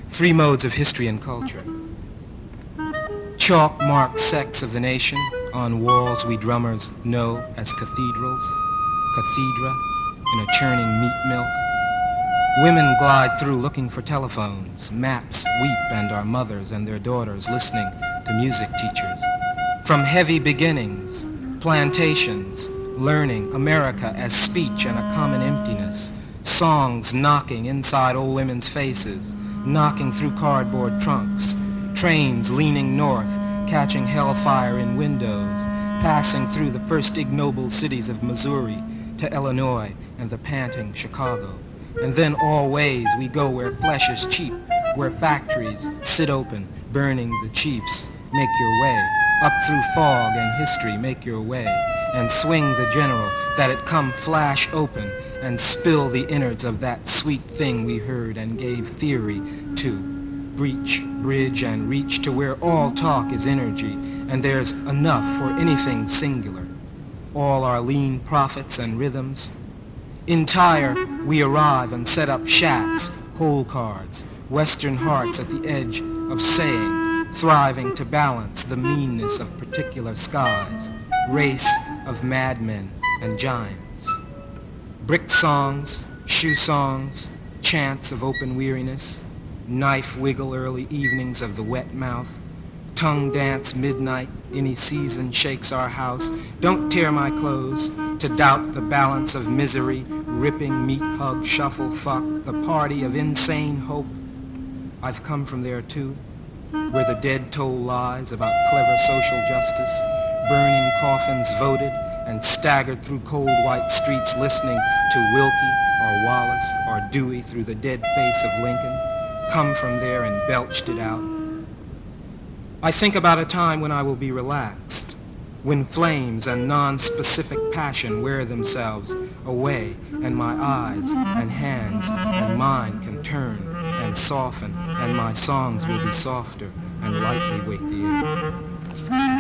Three modes of history and culture. Chalk-marked sects of the nation, on walls we drummers know as cathedrals, cathedra, in a churning meat milk. Women glide through looking for telephones, maps weep, and our mothers and their daughters listening to music teachers. From heavy beginnings, plantations, learning America as speech and a common emptiness, songs knocking inside old women's faces, knocking through cardboard trunks, trains leaning north, catching hellfire in windows, passing through the first ignoble cities of Missouri to Illinois and the panting Chicago. And then all ways we go where flesh is cheap, where factories sit open, burning the chiefs. Make your way, up through fog and history, make your way, and swing the general, that it come flash open, and spill the innards of that sweet thing we heard and gave theory to. Breach, bridge, and reach to where all talk is energy, and there's enough for anything singular. All our lean prophets and rhythms. In Tyre, we arrive and set up shacks, hole cards, Western hearts at the edge of saying, thriving to balance the meanness of particular skies, race of madmen and giants. Brick songs, shoe songs, chants of open weariness, knife wiggle early evenings of the wet mouth, tongue dance midnight, any season shakes our house, don't tear my clothes, to doubt the balance of misery, ripping meat hug, shuffle fuck, the party of insane hope. I've come from there too, where the dead toll lies about clever social justice, burning coffins voted, and staggered through cold white streets listening to Wilkie or Wallace or Dewey through the dead face of Lincoln, come from there and belched it out. I think about a time when I will be relaxed, when flames and non-specific passion wear themselves away and my eyes and hands and mind can turn and soften and my songs will be softer and lightly weight the air.